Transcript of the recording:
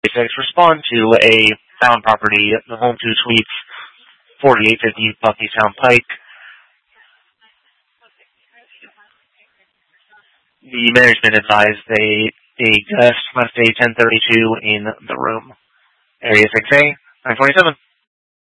respond to a found property, the Home 2 Suites, 4850 Buckeytown Pike. The management advised a guest left a 1032 in the room. Area 6A, 927.